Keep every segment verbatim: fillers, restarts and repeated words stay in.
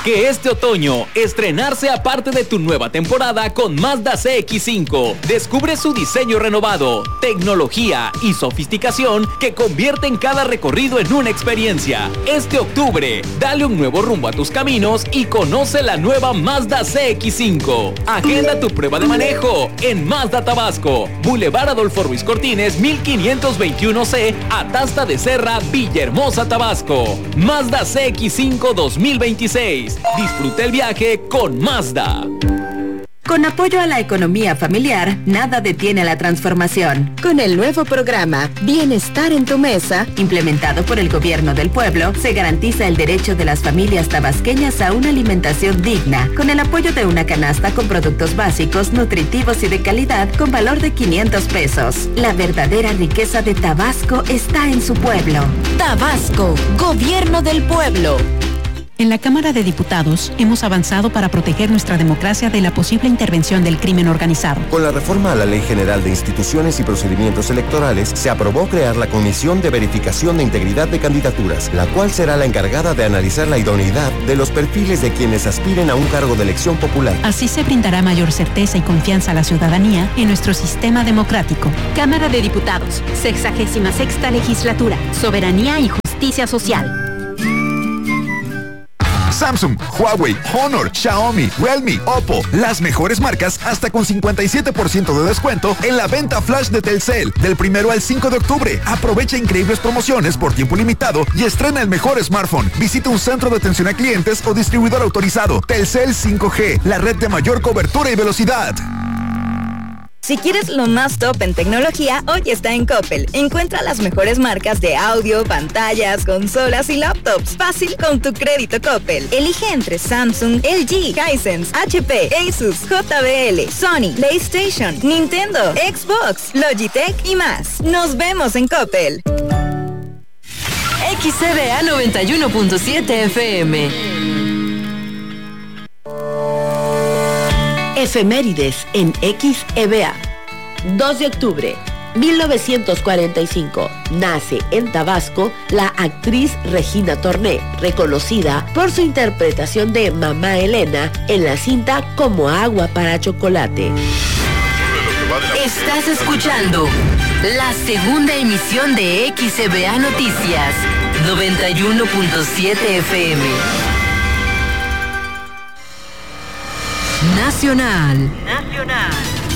Que este otoño, estrenarse aparte de tu nueva temporada con Mazda C X cinco. Descubre su diseño renovado, tecnología y sofisticación que convierten cada recorrido en una experiencia. Este octubre, dale un nuevo rumbo a tus caminos y conoce la nueva Mazda C X cinco. Agenda tu prueba de manejo en Mazda Tabasco, Boulevard Adolfo Ruiz Cortines, mil quinientos veintiuno C, Atasta de Serra, Villahermosa, Tabasco. Mazda C X cinco dos mil veintiséis. Disfruta el viaje con Mazda. Con apoyo a la economía familiar, nada detiene la transformación. Con el nuevo programa Bienestar en tu Mesa, implementado por el Gobierno del Pueblo, se garantiza el derecho de las familias tabasqueñas a una alimentación digna, con el apoyo de una canasta con productos básicos, nutritivos y de calidad con valor de quinientos pesos. La verdadera riqueza de Tabasco está en su pueblo. Tabasco, Gobierno del Pueblo. En la Cámara de Diputados hemos avanzado para proteger nuestra democracia de la posible intervención del crimen organizado. Con la reforma a la Ley General de Instituciones y Procedimientos Electorales, se aprobó crear la Comisión de Verificación de Integridad de Candidaturas, la cual será la encargada de analizar la idoneidad de los perfiles de quienes aspiren a un cargo de elección popular. Así se brindará mayor certeza y confianza a la ciudadanía en nuestro sistema democrático. Cámara de Diputados, sexagésima sexta legislatura, soberanía y justicia social. Samsung, Huawei, Honor, Xiaomi, Realme, Oppo, las mejores marcas hasta con cincuenta y siete por ciento de descuento en la venta flash de Telcel del primero al cinco de octubre. Aprovecha increíbles promociones por tiempo limitado y estrena el mejor smartphone. Visita un centro de atención a clientes o distribuidor autorizado. Telcel cinco G, la red de mayor cobertura y velocidad. Si quieres lo más top en tecnología, hoy está en Coppel. Encuentra las mejores marcas de audio, pantallas, consolas y laptops. Fácil con tu crédito Coppel. Elige entre Samsung, L G, Hisense, H P, Asus, J B L, Sony, PlayStation, Nintendo, Xbox, Logitech y más. Nos vemos en Coppel. X C B A noventa y uno punto siete F M. Efemérides en X E B A. dos de octubre, mil novecientos cuarenta y cinco. Nace en Tabasco la actriz Regina Torné, reconocida por su interpretación de Mamá Elena en la cinta Como agua para chocolate. Estás escuchando la segunda emisión de X E B A Noticias, noventa y uno punto siete F M. Nacional. Nacional.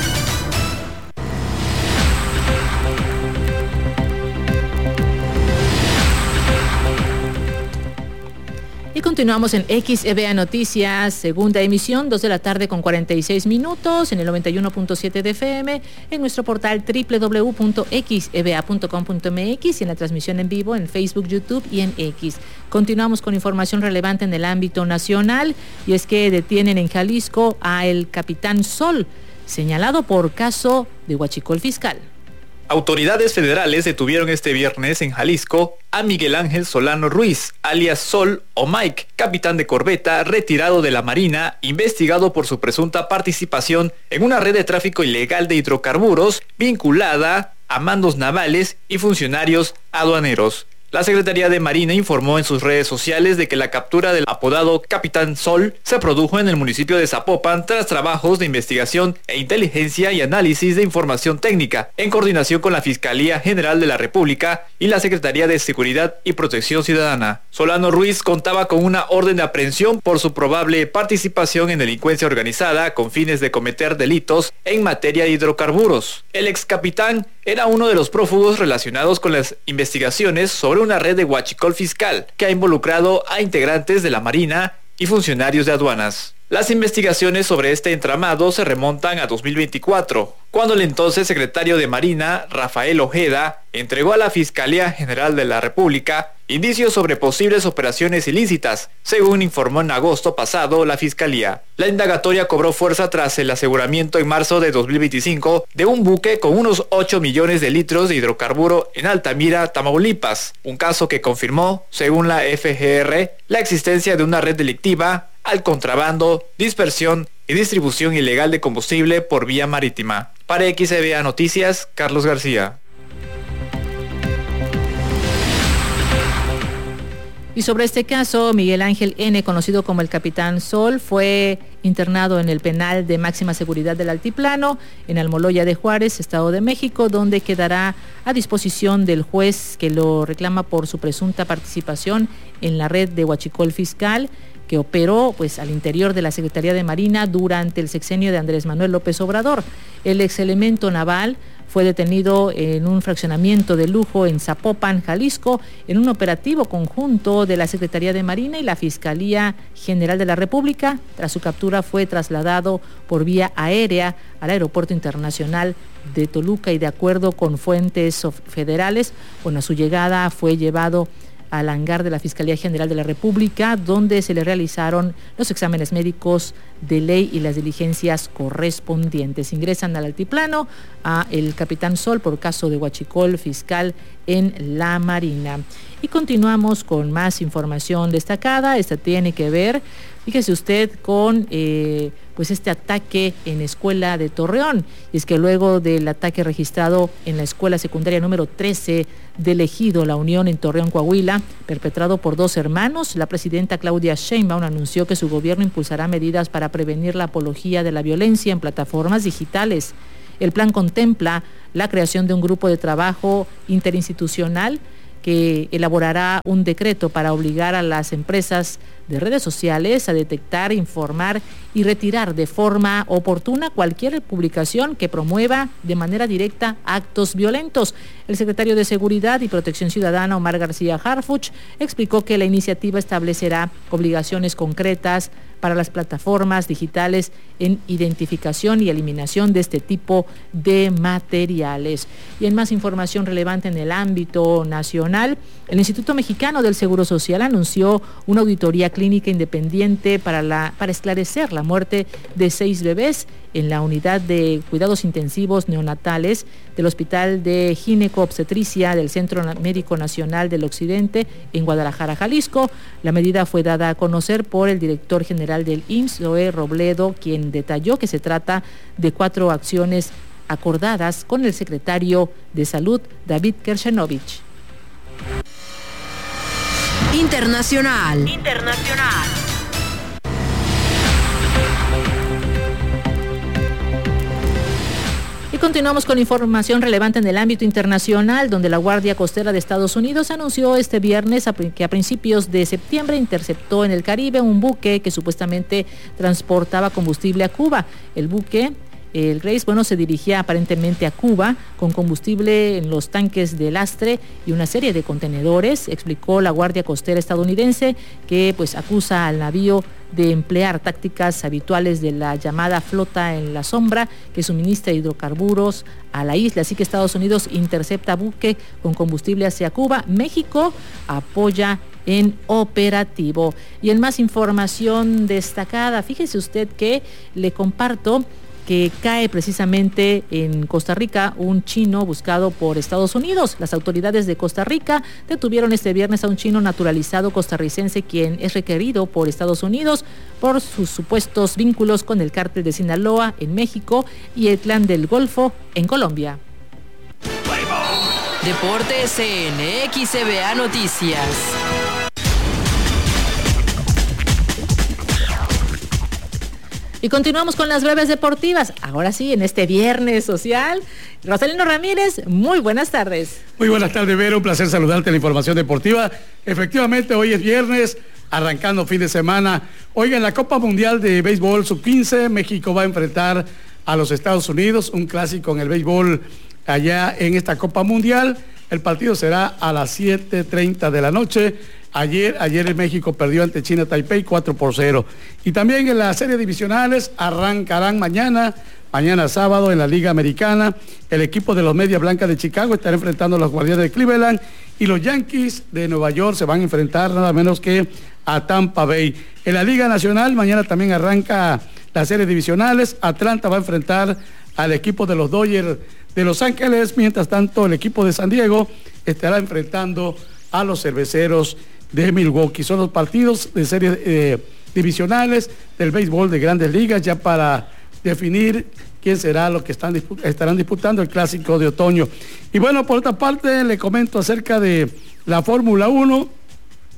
Y continuamos en X E B A Noticias, segunda emisión, dos de la tarde con cuarenta y seis minutos, en el noventa y uno punto siete de F M, en nuestro portal doble u doble u doble u punto x e b a punto com punto m x y en la transmisión en vivo en Facebook, YouTube y en X. Continuamos con información relevante en el ámbito nacional, y es que detienen en Jalisco a el capitán Sol, señalado por caso de huachicol fiscal. Autoridades federales detuvieron este viernes en Jalisco a Miguel Ángel Solano Ruiz, alias Sol o Mike, capitán de corbeta retirado de la Marina, investigado por su presunta participación en una red de tráfico ilegal de hidrocarburos vinculada a mandos navales y funcionarios aduaneros. La Secretaría de Marina informó en sus redes sociales de que la captura del apodado Capitán Sol se produjo en el municipio de Zapopan tras trabajos de investigación e inteligencia y análisis de información técnica, en coordinación con la Fiscalía General de la República y la Secretaría de Seguridad y Protección Ciudadana. Solano Ruiz contaba con una orden de aprehensión por su probable participación en delincuencia organizada con fines de cometer delitos en materia de hidrocarburos. El ex capitán era uno de los prófugos relacionados con las investigaciones sobre una red de huachicol fiscal que ha involucrado a integrantes de la Marina y funcionarios de aduanas. Las investigaciones sobre este entramado se remontan a dos mil veinticuatro, cuando el entonces secretario de Marina, Rafael Ojeda, entregó a la Fiscalía General de la República indicios sobre posibles operaciones ilícitas, según informó en agosto pasado la Fiscalía. La indagatoria cobró fuerza tras el aseguramiento en marzo de dos mil veinticinco de un buque con unos ocho millones de litros de hidrocarburo en Altamira, Tamaulipas, un caso que confirmó, según la F G R, la existencia de una red delictiva al contrabando, dispersión y distribución ilegal de combustible por vía marítima. Para X E B A Noticias, Carlos García. Y sobre este caso, Miguel Ángel N., conocido como el Capitán Sol, fue internado en el penal de máxima seguridad del Altiplano, en Almoloya de Juárez, Estado de México, donde quedará a disposición del juez que lo reclama por su presunta participación en la red de huachicol fiscal que operó pues al interior de la Secretaría de Marina durante el sexenio de Andrés Manuel López Obrador. El exelemento naval fue detenido en un fraccionamiento de lujo en Zapopan, Jalisco, en un operativo conjunto de la Secretaría de Marina y la Fiscalía General de la República. Tras su captura fue trasladado por vía aérea al Aeropuerto Internacional de Toluca y, de acuerdo con fuentes federales, bueno, a su llegada fue llevado al hangar de la Fiscalía General de la República, donde se le realizaron los exámenes médicos de ley y las diligencias correspondientes. Ingresan al altiplano a el Capitán Sol por caso de huachicol fiscal en la Marina. Y continuamos con más información destacada. Esta tiene que ver, fíjese usted, con eh, pues este ataque en escuela de Torreón. Y es que luego del ataque registrado en la escuela secundaria número trece del Ejido La Unión en Torreón, Coahuila, perpetrado por dos hermanos, la presidenta Claudia Sheinbaum anunció que su gobierno impulsará medidas para prevenir la apología de la violencia en plataformas digitales. El plan contempla la creación de un grupo de trabajo interinstitucional que elaborará un decreto para obligar a las empresas de redes sociales a detectar, informar y retirar de forma oportuna cualquier publicación que promueva de manera directa actos violentos. El secretario de Seguridad y Protección Ciudadana, Omar García Harfuch, explicó que la iniciativa establecerá obligaciones concretas para las plataformas digitales en identificación y eliminación de este tipo de materiales. Y en más información relevante en el ámbito nacional, el Instituto Mexicano del Seguro Social anunció una auditoría clínica independiente para, la, para esclarecer la muerte de seis bebés en la unidad de cuidados intensivos neonatales del Hospital de Gineco-Obstetricia del Centro Médico Nacional del Occidente en Guadalajara, Jalisco. La medida fue dada a conocer por el director general del I M S S, Zoe Robledo, quien detalló que se trata de cuatro acciones acordadas con el secretario de Salud, David Kershenovich. Internacional. Internacional. Y continuamos con información relevante en el ámbito internacional, donde la Guardia Costera de Estados Unidos anunció este viernes que a principios de septiembre interceptó en el Caribe un buque que supuestamente transportaba combustible a Cuba. El buque, el Grace, bueno, se dirigía aparentemente a Cuba con combustible en los tanques de lastre y una serie de contenedores, explicó la Guardia Costera estadounidense, que pues acusa al navío de emplear tácticas habituales de la llamada flota en la sombra, que suministra hidrocarburos a la isla. Así que Estados Unidos intercepta buque con combustible hacia Cuba. México apoya en operativo. Y en más información destacada, fíjese usted que le comparto que cae precisamente en Costa Rica un chino buscado por Estados Unidos. Las autoridades de Costa Rica detuvieron este viernes a un chino naturalizado costarricense, quien es requerido por Estados Unidos por sus supuestos vínculos con el cártel de Sinaloa en México y el Clan del Golfo en Colombia. Deportes en X E B A Noticias. Y continuamos con las breves deportivas. Ahora sí, en este viernes social. Rosalino Ramírez, muy buenas tardes. Muy buenas tardes, Vero. Un placer saludarte en la información deportiva. Efectivamente, hoy es viernes, arrancando fin de semana. Oiga, en la Copa Mundial de Béisbol sub quince, México va a enfrentar a los Estados Unidos, un clásico en el béisbol allá en esta Copa Mundial. El partido será a las siete treinta de la noche. Ayer, ayer en México perdió ante China Taipei cuatro por cero. Y también en las series divisionales arrancarán mañana, mañana sábado en la Liga Americana. El equipo de los Medias Blancas de Chicago estará enfrentando a los Guardianes de Cleveland y los Yankees de Nueva York se van a enfrentar nada menos que a Tampa Bay. En la Liga Nacional mañana también arranca las series divisionales. Atlanta va a enfrentar al equipo de los Dodgers de Los Ángeles. Mientras tanto, el equipo de San Diego estará enfrentando a los Cerveceros de Milwaukee. Son los partidos de series eh, divisionales del béisbol de Grandes Ligas, ya para definir quién será lo que están, estarán disputando el Clásico de Otoño. Y bueno, por otra parte, le comento acerca de la Fórmula uno.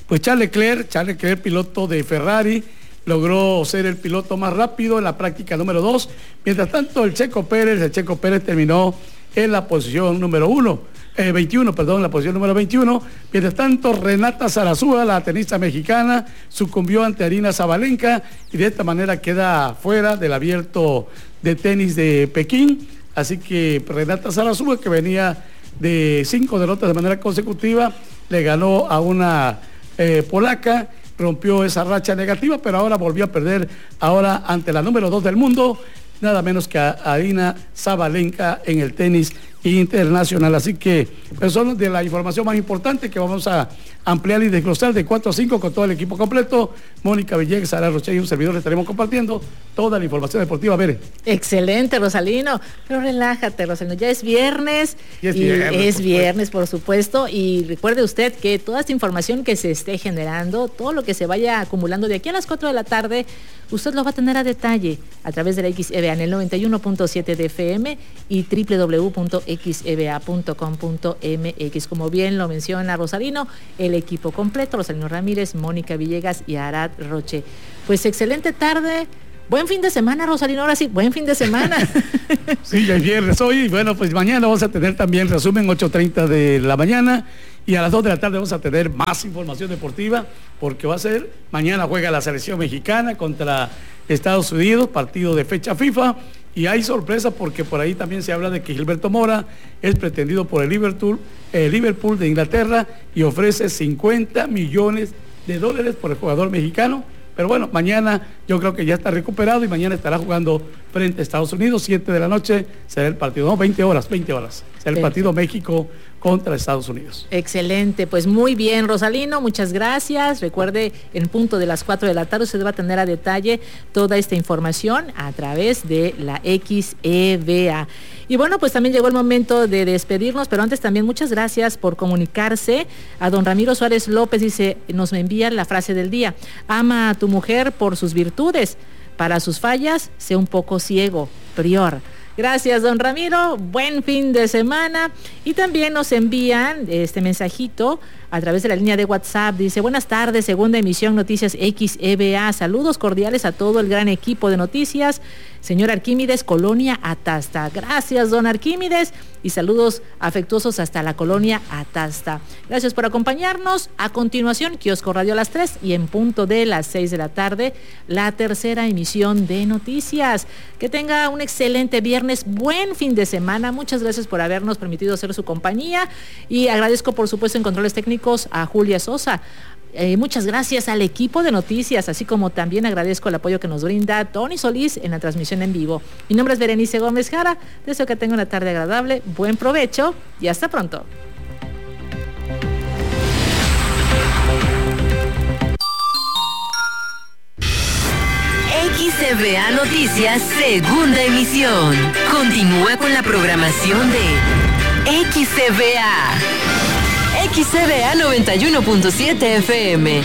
pues Charles Leclerc, Charles Leclerc, piloto de Ferrari, logró ser el piloto más rápido en la práctica número dos. Mientras tanto, el Checo Pérez, el Checo Pérez terminó en la posición número uno, eh, veintiuno, perdón, la posición número veintiuno. Mientras tanto, Renata Zarazúa, la tenista mexicana, sucumbió ante Aryna Sabalenka y de esta manera queda fuera del abierto de tenis de Pekín. Así que Renata Zarazúa, que venía de cinco derrotas de manera consecutiva, le ganó a una eh, polaca, rompió esa racha negativa, pero ahora volvió a perder ahora ante la número dos del mundo, nada menos que a Aryna Sabalenka en el tenis internacional. Así que pues son de la información más importante que vamos a ampliar y desglosar de cuatro a cinco con todo el equipo completo. Mónica Villegas, Sara Roche y un servidor le estaremos compartiendo toda la información deportiva. A ver. Excelente, Rosalino. Pero relájate, Rosalino. Ya es viernes. Y es y viernes, es por viernes, por supuesto. Y recuerde usted que toda esta información que se esté generando, todo lo que se vaya acumulando de aquí a las cuatro de la tarde, usted lo va a tener a detalle a través de la X E B A en el noventa y uno punto siete de F M y doble u doble u doble u punto x e b a punto com punto m x. Como bien lo menciona Rosalino, el equipo completo, Rosalino Ramírez, Mónica Villegas y Arad Roche. Pues excelente tarde. Buen fin de semana, Rosalino, ahora sí, buen fin de semana. Sí, ya es viernes hoy y bueno, pues mañana vamos a tener también resumen ocho treinta de la mañana y a las dos de la tarde vamos a tener más información deportiva porque va a ser, mañana juega la selección mexicana contra Estados Unidos, partido de fecha FIFA y hay sorpresa porque por ahí también se habla de que Gilberto Mora es pretendido por el Liverpool, el Liverpool de Inglaterra y ofrece cincuenta millones de dólares por el jugador mexicano. Pero bueno, mañana yo creo que ya está recuperado y mañana estará jugando frente a Estados Unidos, siete de la noche será el partido, no, veinte horas, veinte horas, será el partido México contra Estados Unidos. Excelente, pues muy bien, Rosalino, muchas gracias. Recuerde, en punto de las cuatro de la tarde usted va a tener a detalle toda esta información a través de la X E B A. Y bueno, pues también llegó el momento de despedirnos, pero antes también muchas gracias por comunicarse. A don Ramiro Suárez López dice, nos envía la frase del día: ama a tu mujer por sus virtudes, para sus fallas, sé un poco ciego, prior. Gracias, don Ramiro, buen fin de semana. Y también nos envían este mensajito a través de la línea de WhatsApp. Dice, buenas tardes, segunda emisión Noticias X E B A. Saludos cordiales a todo el gran equipo de noticias. Señor Arquímedes, Colonia Atasta. Gracias, don Arquímedes. Y saludos afectuosos hasta la Colonia Atasta. Gracias por acompañarnos. A continuación, Kiosco Radio a las tres y en punto de las seis de la tarde, la tercera emisión de Noticias. Que tenga un excelente viernes, buen fin de semana. Muchas gracias por habernos permitido hacer su compañía y agradezco, por supuesto, en controles técnicos a Julia Sosa. Eh, muchas gracias al equipo de noticias, así como también agradezco el apoyo que nos brinda Tony Solís en la transmisión en vivo. Mi nombre es Berenice Gómez Jara, deseo que tenga una tarde agradable, buen provecho y hasta pronto. X E B A Noticias, segunda emisión. Continúa con la programación de X E B A. X E B A noventa y uno punto siete F M.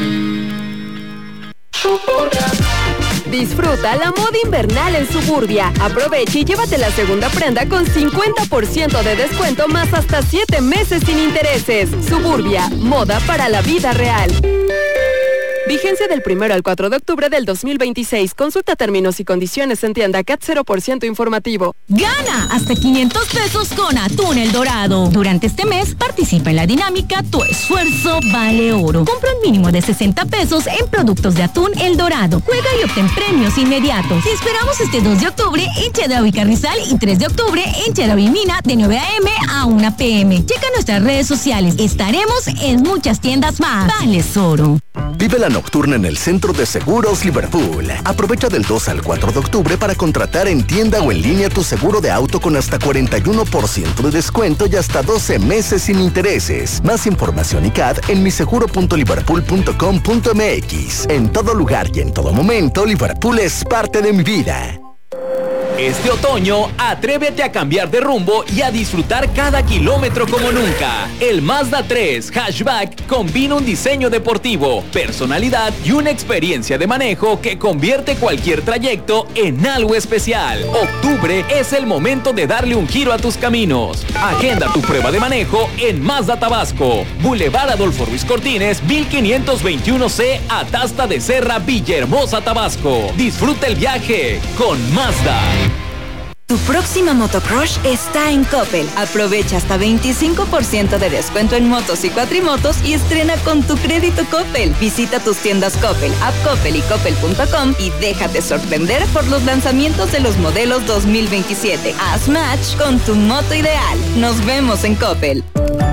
Disfruta la moda invernal en Suburbia. Aprovecha y llévate la segunda prenda con cincuenta por ciento de descuento más hasta siete meses sin intereses. Suburbia, moda para la vida real. Vigencia del primero al cuatro de octubre del dos mil veintiséis. Consulta términos y condiciones en tienda C A T cero por ciento informativo. Gana hasta quinientos pesos con Atún El Dorado. Durante este mes participa en la dinámica Tu Esfuerzo Vale Oro. Compra un mínimo de sesenta pesos en productos de Atún El Dorado. Juega y obtén premios inmediatos. Te esperamos este dos de octubre en Chedraui Carrizal y tres de octubre en Chedraui Mina de nueve a eme a una pe eme. Checa nuestras redes sociales. Estaremos en muchas tiendas más. Vales Oro. Vive la nocturna en el Centro de Seguros Liverpool. Aprovecha del dos al cuatro de octubre para contratar en tienda o en línea tu seguro de auto con hasta cuarenta y uno por ciento de descuento y hasta doce meses sin intereses. Más información y C A D en mi seguro punto liverpool punto com punto eme equis. En todo lugar y en todo momento, Liverpool es parte de mi vida. Este otoño, atrévete a cambiar de rumbo y a disfrutar cada kilómetro como nunca. El Mazda tres Hatchback combina un diseño deportivo, personalidad y una experiencia de manejo que convierte cualquier trayecto en algo especial. Octubre es el momento de darle un giro a tus caminos. Agenda tu prueba de manejo en Mazda Tabasco, Boulevard Adolfo Ruiz Cortines, mil quinientos veintiuno C, Atasta de Serra, Villahermosa, Tabasco. Disfruta el viaje con Mazda. Tu próxima motocrush está en Coppel. Aprovecha hasta veinticinco por ciento de descuento en motos y cuatrimotos y estrena con tu crédito Coppel. Visita tus tiendas Coppel, App Coppel y Coppel punto com y déjate sorprender por los lanzamientos de los modelos dos mil veintisiete. Haz match con tu moto ideal. Nos vemos en Coppel.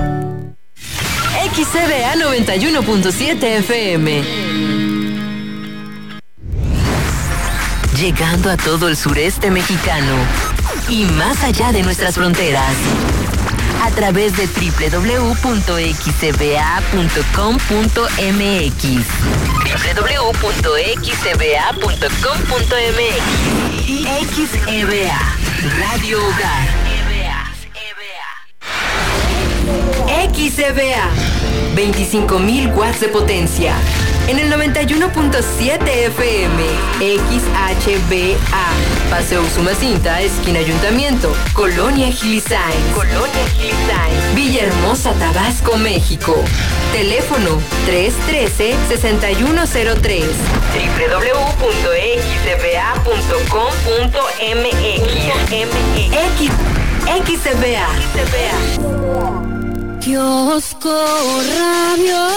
X C B A noventa y uno punto siete F M. Llegando a todo el sureste mexicano y más allá de nuestras fronteras. A través de doble u doble u doble u punto x c b a punto com punto m x. doble u doble u doble u punto x c b a punto com punto m x. X E B A, Radio Hogar. X E B A, veinticinco mil watts de potencia. En el noventa y uno punto siete F M, X H B A, Paseo Usumacinta, esquina Ayuntamiento, Colonia Gilisain, Colonia Gilisain, Villahermosa, Tabasco, México. Teléfono tres uno tres, seis uno cero tres. doble u doble u doble u punto x c b a punto com punto m x. X, X E B A. Kiosco Radio.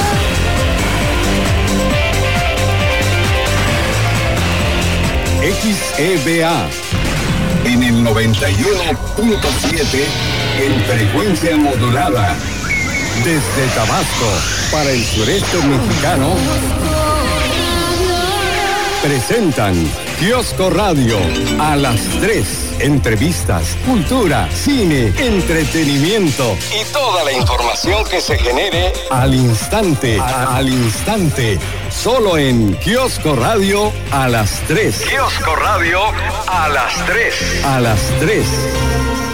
X E B A en el noventa y uno punto siete en frecuencia modulada. Desde Tabasco para el sureste mexicano presentan Kiosco Radio a las tres. Entrevistas, cultura, cine, entretenimiento y toda la información que se genere al instante, a, al instante, solo en Kiosco Radio a las tres. Kiosco Radio a las tres. A las tres.